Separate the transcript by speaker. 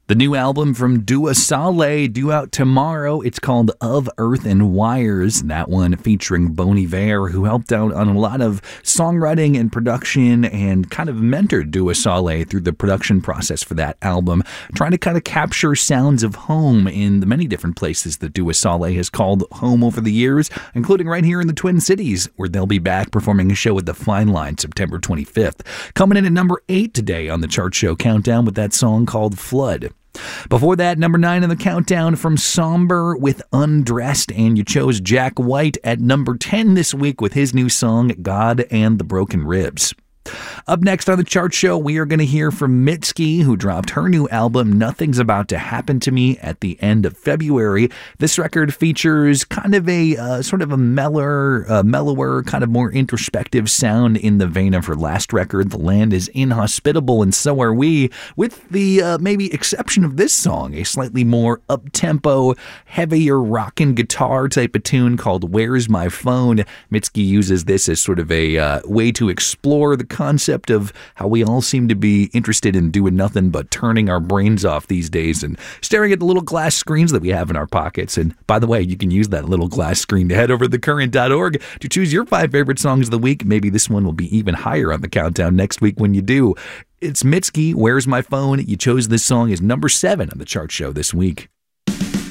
Speaker 1: The new album from Dua Saleh, due out tomorrow. It's called Of Earth and Wires. That one featuring Bon Iver, who helped out on a lot of songwriting and production and kind of mentored Dua Saleh through the production process for that album, trying to kind of capture sounds of home in the many different places that Dua Saleh has called home over the years, including right here in the Twin Cities, where they'll be back performing a show at the Fine Line September 25th. Coming in at number 8 today on the Chart Show Countdown with that song called Flood. Before that, number 9 in the countdown from Somber with Undressed, and you chose Jack White at number 10 this week with his new song, God and the Broken Ribs. Up next on the Chart Show, we are going to hear from Mitski, who dropped her new album, Nothing's About to Happen to Me, at the end of February. This record features kind of a sort of a mellower, kind of more introspective sound in the vein of her last record, The Land is Inhospitable, and So Are We, with the maybe exception of this song, a slightly more up-tempo, heavier rockin' guitar type of tune called Where's My Phone. Mitski uses this as sort of a way to explore the concept of how we all seem to be interested in doing nothing but turning our brains off these days and staring at the little glass screens that we have in our pockets. And by the way, you can use that little glass screen to head over to thecurrent.org to choose your 5 favorite songs of the week. Maybe this one will be even higher on the countdown next week when you do. It's Mitski, Where's My Phone? You chose this song as number 7 on the Chart Show this week.